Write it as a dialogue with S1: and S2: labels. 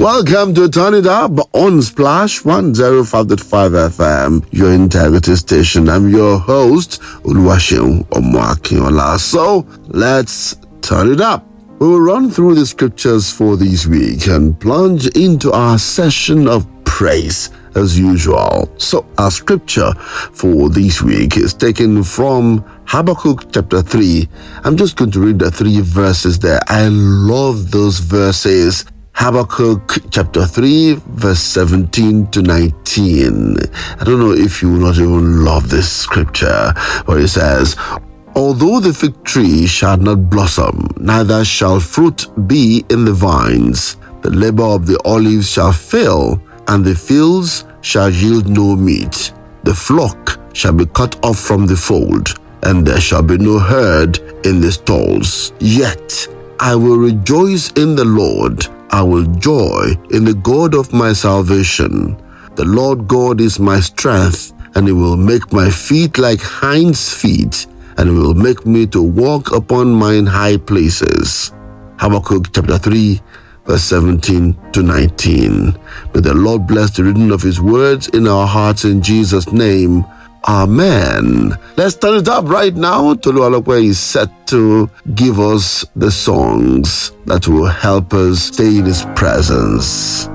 S1: Welcome to Turn It Up on Splash 105.5 FM, your integrity station. I'm your host, Oluwaseun Omoakinola. So let's turn it up. We will run through the scriptures for this week and plunge into our session of praise as usual. So our scripture for this week is taken from Habakkuk chapter 3. I'm just going to read the 3 verses there. I love those verses. Habakkuk chapter 3 verse 17 to 19. I don't know if you will not even love this scripture, but it says, "Although the fig tree shall not blossom, neither shall fruit be in the vines, the labor of the olives shall fail, and the fields shall yield no meat. The flock shall be cut off from the fold, and there shall be no herd in the stalls. Yet I will rejoice in the Lord. I will joy in the God of my salvation. The Lord God is my strength, and he will make my feet like hinds' feet, and he will make me to walk upon mine high places." Habakkuk chapter 3, verse 17 to 19. May the Lord bless the reading of his words in our hearts in Jesus' name. Amen. Let's turn it up right now. Tolu Alokwe is set to give us the songs that will help us stay in his presence.